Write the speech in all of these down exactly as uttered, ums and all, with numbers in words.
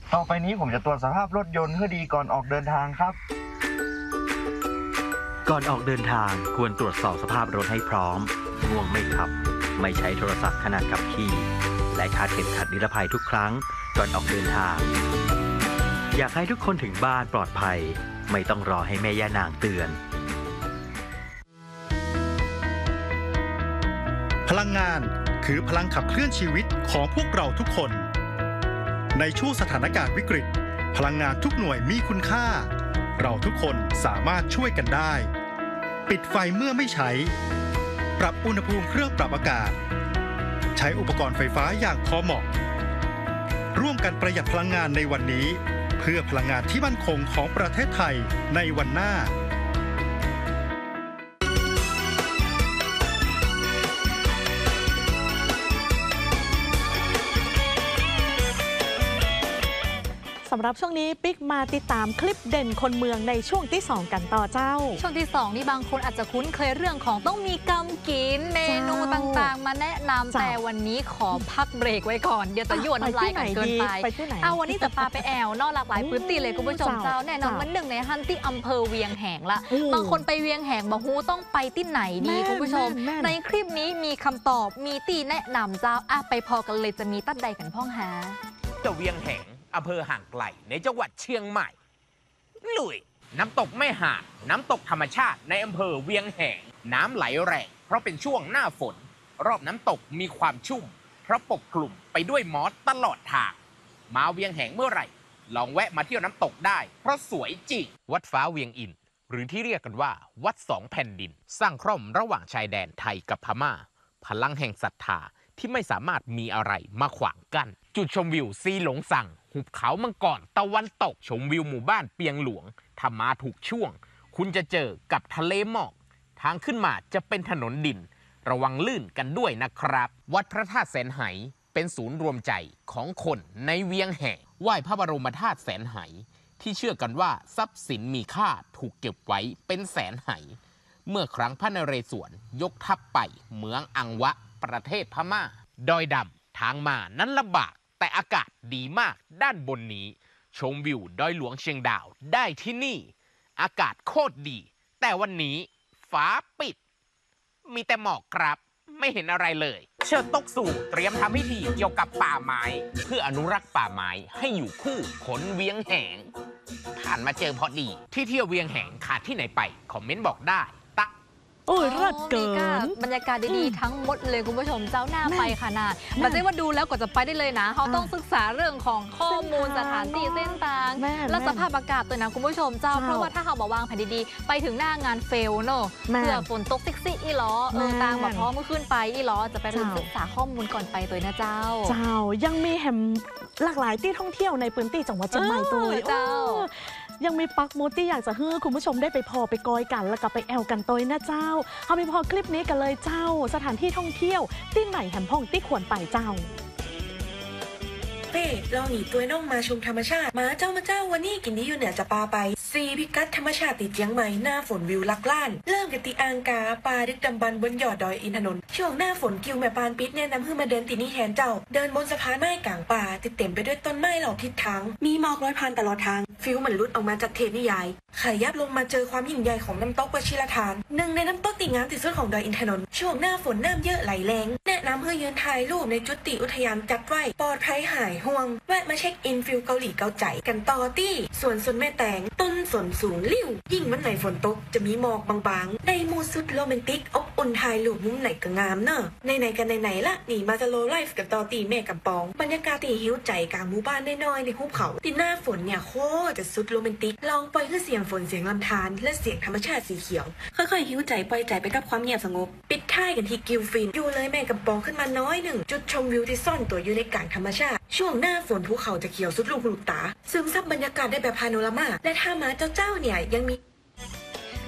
ต่อไปนี้ผมจะตรวจสภาพรถยนต์เพื่อดีก่อนออกเดินทางครับก่อนออกเดินทางควรตรวจสอบสภาพรถให้พร้อมง่วงไม่ขับไม่ใช้โทรศัพท์ขณะขับขี่และคาดเข็มขัดนิรภัยทุกครั้งก่อนออกเดินทางอยากให้ทุกคนถึงบ้านปลอดภัยไม่ต้องรอให้แม่ย่านางเตือนพลังงานคือพลังขับเคลื่อนชีวิตของพวกเราทุกคนในช่วงสถานการณ์วิกฤตพลังงานทุกหน่วยมีคุณค่าเราทุกคนสามารถช่วยกันได้ปิดไฟเมื่อไม่ใช้ปรับอุณหภูมิเครื่องปรับอากาศใช้อุปกรณ์ไฟฟ้าอย่างพอเหมาะร่วมกันประหยัดพลังงานในวันนี้เพื่อพลังงานที่มั่นคงของประเทศไทยในวันหน้าสำหรับช่วงนี้ปิ๊กมาติดตามคลิปเด่นคนเมืองในช่วงที่สองกันต่อเจ้าช่วงที่สองนี่บางคนอาจจะคุ้นเคยเรื่องของต้องมีกำกินเมนูต่างๆมาแนะนำแต่วันนี้ขอพักเบรกไว้ก่อนเดี๋ยวจะยั่วน้ำลายกันเกินไปเอาวันนี้จะพาไปแอวนอกหลากหลายพื้นที่เลยคุณผู้ชมเจ้าแน่นอนมันหนึ่งในฮันที่อำเภอเวียงแหงละบางคนไปเวียงแหงบอกฮูต้องไปที่ไหนดีคุณผู้ชมในคลิปนี้มีคำตอบมีตีแนะนำเจ้าอ่ะไปพอกันเลยจะมีตั้งใดกันพ่องหาจะเวียงแหงอำเภอห่างไกลในจังหวัดเชียงใหม่ลุยน้ำตกแม่หาดน้ำตกธรรมชาติในอำเภอเวียงแหงน้ำไหลแรงเพราะเป็นช่วงหน้าฝนรอบน้ำตกมีความชุ่มเพราะปกคลุมไปด้วยมอสตลอดทางมาเวียงแหงเมื่อไหร่ลองแวะมาเที่ยวน้ำตกได้เพราะสวยจริงวัดฟ้าเวียงอินหรือที่เรียกกันว่าวัดสองแผ่นดินสร้างคร่อมระหว่างชายแดนไทยกับพม่าพลังแห่งศรัทธาที่ไม่สามารถมีอะไรมาขวางกั้นจุดชมวิวซีหลงสั่งหุบเขามังกรตะวันตกชมวิวหมู่บ้านเปียงหลวงถ้ามาถูกช่วงคุณจะเจอกับทะเลหมอกทางขึ้นมาจะเป็นถนนดินระวังลื่นกันด้วยนะครับวัดพระธาตุแสนไหเป็นศูนย์รวมใจของคนในเวียงแหงไหว้พระบรมธาตุแสนไหที่เชื่อกันว่าทรัพย์สินมีค่าถูกเก็บไว้เป็นแสนไหเมื่อครั้งพระนเรศวรยกทัพไปเมืองอังวะประเทศพม่าดอยดำทางมานั้นลำบากแต่อากาศดีมากด้านบนนี้ชมวิวดอยหลวงเชียงดาวได้ที่นี่อากาศโคตรดีแต่วันนี้ฟ้าปิดมีแต่หมอกครับไม่เห็นอะไรเลยเชิญตกสู่เตรียมทำพิธีเกี่ยวกับป่าไม้เพื่ออนุรักษ์ป่าไม้ให้อยู่คู่คนเวียงแหงผ่านมาเจอพอดีที่เที่ยวเวียงแหงขาดที่ไหนไปคอมเมนต์บอกได้โอ้ยรัดเกินบรรยากาศดีๆทั้งหมดเลยคุณผู้ชมเจ้าหน้าไปขนาดมันไม่ว่าดูแล้วก็จะไปได้เลยนะเขาต้องศึกษาเรื่องของข้อมูลสถานที่เส้นทางและสภาพอากาศตัวนะคุณผู้ชมเจ้าเพราะว่าถ้าเขาบอกวางแผนดีๆไปถึงหน้างานเฟลเนอะเพื่อฝนตกซิกซี่อีล้อเออตางแบบพร้อมเมื่อขึ้นไปอีล้อจะไปศึกษาข้อมูลก่อนไปตัวนะเจ้าเจ้ายังมีแหมหลากหลายที่ท่องเที่ยวในพื้นที่จังหวัดเชียงใหม่ตัวเจ้ายังมีปักมูที่อยากจะให้คุณผู้ชมได้ไปพอไปกอยกันแล้วก็ไปแอลกันตัวนะเจ้าเอาไปพอคลิปนี้กันเลยเจ้าสถานที่ท่องเที่ยวที่ไหนแหมห้องที่ควรไปเจ้าเป้เราหนีตัวน้องมาชมธรรมชาติมาเจ้ามาเจ้าวันนี้กินดีอยู่เหนือจะปาไปซีพิกัดธรรมชาติติดเจียงใหม่หน้าฝนวิวลักล้านเริ่มกันติอ่างกาปลาดึกดำบรรบนยอดดอยอินทนนท์ช่วงหน้าฝนกิวแม่ปานปิดแนะนำให้มาเดินตีนี่แทนเจ้าเดินบนสะพานไม้กลางป่าติดเต็มไปด้วยต้นไม้เหล่าทิศทางมีหมอกลอยผ่านตลอดทางฟิลเหมือนลุดออกมาจากเทพนิยายขยับลงมาเจอความยิ่งใหญ่ของน้ำตกวชิรทานหนึ่งในน้ำตกติงามที่สุดของดอยอินทนนท์ช่วงหน้าฝนน้ำเยอะไหลแรงแนะนำให้ยืนถ่ายรูปในจุดติอุทยานจัดไว้ปลอดภัยหายห่วงแวะมาเช็คอินฟิลเกาหลีเกาใจกันต่อที่สวนสนแม่แตงต้นสนสูงลิ่วยิ่งวันไหนฝนตกจะมีหมอกบางๆในมูสุดโรแมนติกอบอุ่นถ่ายรูปมุมไหนก็งามเนอะไหนๆกันไหนๆละหนีมาจะโลไลฟ์กับต่อตีแม่กับปองบรรยากาศตีหิวใจกลางหมู่บ้านน้อยๆในหุบเขาที่หน้าฝนเนี่ยโคตรจะสุดโรแมนติกลองปล่อยคือเสียงฝนเสียงลำธารและเสียงธรรมชาติสีเขียวค่อยๆหิวใจปล่อยใจไปกับความเงียบสงบปิดท้ายกันที่กิลฟินอยู่เลยแม่กับปองขึ้นมาน้อยหนึ่งจุดชมวิวที่ซ่อนตัวอยู่ในกลางธรรมชาติช่วงหน้าฝนภูเขาจะเขียวสุดลูกหูตาซึมซับบรรยากาศได้แบบพาโนรามาและถ้ามาเจ้าๆเนี่ยยังมี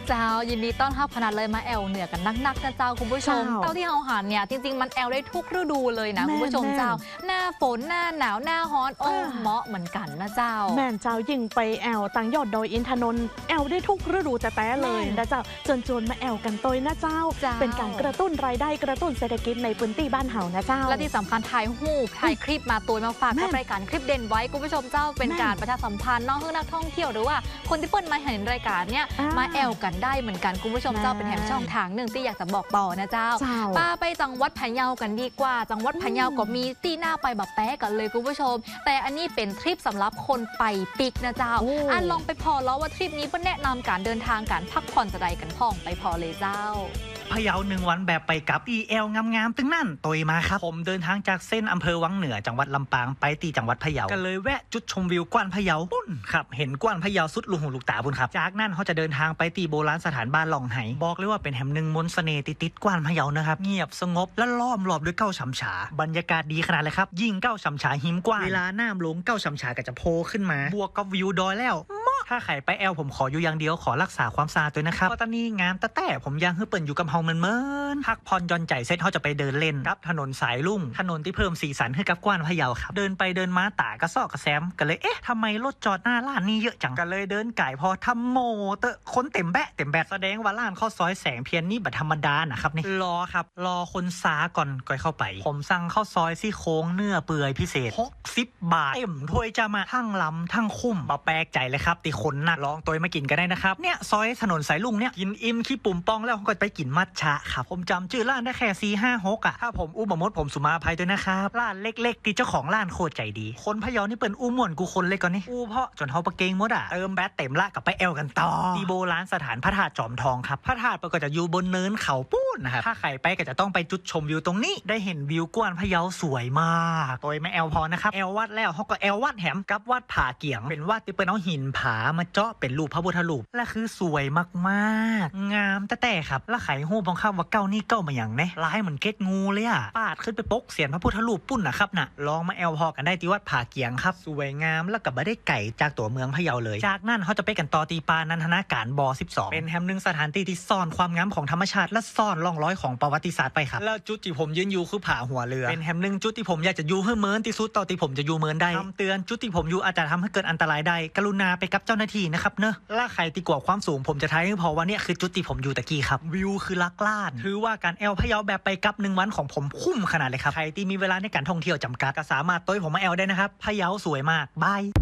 เจ้ายินดีต้อนรับขนาดเลยมาแอลเหนือกันนักๆนะเจ้าคุณผู้ชมเต้าที่เฮาหันเนี่ยจริงๆมันแอลได้ทุกฤดูเลยนะคุณผู้ชมเจ้าหน้าฝนหน้าหนาวหน้าร้อนโอ้เหมาะเหมือนกันนะเจ้าแม่นเจ้ายิ่งไปแอลตังยอดดอยอินทนนท์แอลได้ทุกฤดูแต่แต่เลยนะเจ้าจนจวนมาแอลกันตัวนะเจ้าเป็นการกระตุ้นรายได้กระตุ้นเศรษฐกิจในพื้นที่บ้านเฮานะเจ้าและที่สำคัญถ่ายรูปถ่ายคลิปมาตัวมาฝากกับรายการคลิปเด่นไว้คุณผู้ชมเจ้าเป็นการประชาสัมพันธ์น้องเพื่อนักท่องเที่ยวหรือว่าคนที่เปิ้ลมาเห็นรายการเนี่ยมาแอลกันได้เหมือนกันคุณผู้ชมเจ้าเป็นแถมช่องทางหนึ่งที่อยากจะบอกต่อนะเจ้าป้าไปจังหวัดพะเยากันดีกว่าจังหวัดพะเยาก็มีที่น่าไปแบบแป๊ะกันเลยคุณผู้ชมแต่อันนี้เป็นทริปสำหรับคนไปปิกนะเจ้าอันลองไปพอแล้วว่าทริปนี้เปิ้ลแนะนำการเดินทางการพักผ่อนจะใดกันพ่องไปพอเลยเจ้าพะเยาหนึ่งวันแบบไปกับ อี แอล งามๆตึงนั่นตัวมาครับผมเดินทางจากเส้นอำเภอวังเหนือจังหวัดลำปางไปตีจังหวัดพะเยาก็เลยแวะจุดชมวิวกว้านพะเยาปุ้นครับเห็นกว้านพะเยาสุดลูกหูลูกตาบุญครับจากนั้นเขาจะเดินทางไปตีโบราณสถานบ้านหลองไหบอกเลยว่าเป็นแห่งหนึ่งมนต์เสน่ห์ติดๆกว้านพะเยานะครับเงียบสงบและล้อมรอบด้วยเก้าฉ่ำฉาบรรยากาศดีขนาดเลยครับยิ่งเก้าฉ่ำฉาหิมกว้านเวลาน้ำลงเก้าฉ่ำฉาก็จะโผล่ขึ้นมาบวกกับวิวดอยแล้วถ้าใครไปแอลผมขออยู่อย่างเดียวขอรักษาความสะอาดด้วยนะครับเพราะตอนนี้งามแต่แต่ผมยังให้เปิ่นอยู่กับเฮาเหมือนเมินพักผ่อนย่อนใจเสร็จเขาจะไปเดินเล่นกับถนนสายลุ่งถนนที่เพิ่มสีสันให้กับกว้านพะเยาครับเดินไปเดินมาตากระซอกกระแซมกันเลยเอ๊ะทำไมรถจอดหน้าร้านนี้เยอะจังกันเลยเดินไก่พอทำโมเตอะคนเต็มแบะเต็มแบะแสดงว่าร้านข้าวซอยแสงเพียรนี่บัดธรรมดานะครับนี่รอครับรอคนซาก่อนก่อยเข้าไปผมสั่งข้าวซอยซี่โครงเนื้อเปื่อยพิเศษหกสิบบาทเต็มถ้วยจะมาทั้งลำทั้งคุ้มบ่แปลกใจเลยครับตีคนนักลองตัวมากินกันได้นะครับเนี่ยซอยถนนสายลุงเนี่ยกินอิ่มขี้ปุ่มปองแล้วก็ไปกินมัทฉะครับผมจำชื่อร้านได้แค่สี่ห้าหกอ่ะถ้าผมอู้บมดผมสุมาภัยด้วยนะครับร้านเล็กๆที่เจ้าของร้านโคตรใจดีคนพะเยานี่เป็นอู้ม่วนกูคนเลยก่อนนี่อู้เพราะจนเฮาปะเกงมดอ่ะเติมแบตเต็มละกับไปแอลกันต่อที่โบราณสถานพระธาตุจอมทองครับพระธาตุก็จะอยู่บนเนินเขาปูนนะครับถ้าใครไปก็จะต้องไปจุดชมวิวตรงนี้ได้เห็นวิวกว้านพะเยาสวยมากโดยไม่แอลพอนะครับแอลวัดแล้วเขาก็แอลวัดแถมกับวัดผาเกียงเป็นวัดที่เป็นเอาหินผามาเจาะเป็นรูปพระพุทธรูปและคือสวยมากๆงามแต่แต่ครับแล้วไข่หูบังคับว่าเก้านี่เก้ามาอย่างเนะลายเหมือนเก็ดงูเลยอ่ะปาดขึ้นไปปกเสียนพระพุทธรูปปุ้นนะครับน่ะลองมาแอลพอกันได้ที่วัดผาเกียงครับสวยงามแล้วก็ไม่ได้ไก่จากตัวเมืองพะเยาเลยจากนั้นเขาจะไปกันต่อตีปานันทนาการบสิบสองเป็นแห่งหนึ่งสถานที่ที่ซ่อนความงามของธรรมชาติและซ่อนร่องรอยของประวัติศาสตร์ไปครับแล้วจุดที่ผมยืนอยู่คือผาหัวเรือเป็นแห่งหนึ่งจุดที่ผมอยากจะอยู่ให้เมินที่สุดต่อที่ผมจะอยู่เมินได้คำเตือนจุดที่ผมอยู่อาจจะทำให้เกิดอันตรายได้กรุณาไปกับเจ้าหน้าที่นะครับเนอะล่าใครตีกว่าความสูงผมจะทายให้พอว่าเนี่ยคือจุดที่ผมอยู่ตะกี้ครับวิวคือลักล้านถือว่าการแอลพะเยาแบบไปกับหนึ่งวันของผมคุ้มขนาดเลยครับใครที่มีเวลาในการท่องเที่ยวจำกัดก็สามารถต้อยผมมาแอลได้นะครับพะเยาสวยมากบาย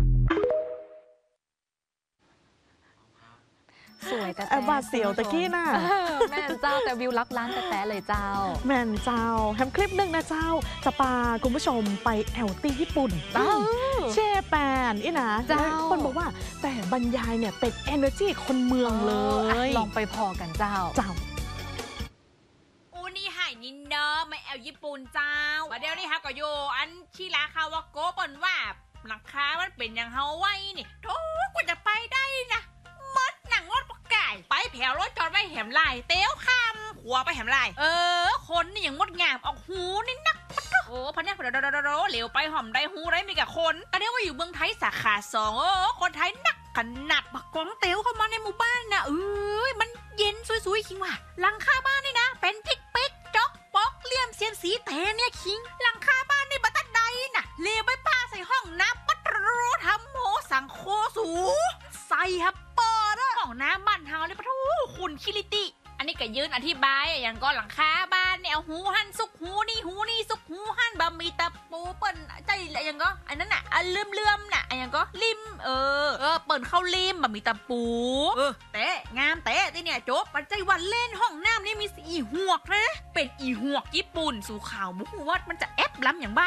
สวยแต่บาดเสียวตะกี้น่ะแม่เจ้าแต่วิวลักล้านแต่แต่เลยเจ้าแม่เจ้าแฮมคลิปหนึ่งนะเจ้าจะพาคุณผู้ชมไปแอลตีญี่ปุ่นเชแปนอีนะเจ้าคนบอกว่าแต่บรรยายเนี่ยเป็น energy คนเมืองเลยลองไปพอกันเจ้าเจ้าอูนี่หายนินเนอร์มาแอลญี่ปุ่นเจ้าว่าเดี๋ยวนี้ฮะก็โยอันชิราคาวาโกะเปิ้นว่าหลังคามันเป็นอย่างเฮาไว้นี่โธ่กว่าจะไปได้นะมดหนังรถปะไก่ไปแผวรถจอดไว้แหมลายเตี้ยวคำหัวไปแหมลายเออคนนี่อย่างงดงามออกหูนี่นักโอ้พันเนี่ยเดี๋ยวเดี๋ยวเดี๋ยวเหลวไปหอมได้หูได้มีกับคนก็เรียกว่าอยู่เมืองไทยสาขาสองโอ้คนไทยนักขนาดบักกองเตี้ยวเข้ามาในหมู่บ้านนะเอ้ยมันเย็นซุยๆคิงว่ะหลังคาบ้านนี่นะเป็นพิกปิกจ๊อกป๊อกเลี่ยมเซียมสีแต่เนี่ยคิงหลังคาบ้านนี่บัตัดใดน่ะเลวไปป้าใส่ห้องน้ำปัดรู้ทำโมสังโคสูใส่ฮับปอดห้องน้ำบ้านเฮาเลยปะทูคุณคิริติอันนี้ก็ยืนอธิบายอย่างก็หลังคาบ้านเนี่ยหูหันสุกหูนี่หูนี่สุกหูหันบะมีตะปูเปิ้นใจอะไรอย่างก็อันนั้นน่ะอันเลื่อมเลื่อมน่ะอันอย่างก็ริมเออเออเปิ้นเข้าริมบะมีตะปูเออแต่งามแต่ที่เนี่ยโจ๊กปัจจัยวันเล่นห้องน้ำนี่มีอีหวกนะเป็นอีหวกญี่ปุ่นสู่ข่าวบุกวัดมันจะแอบล้ำอย่างบ้า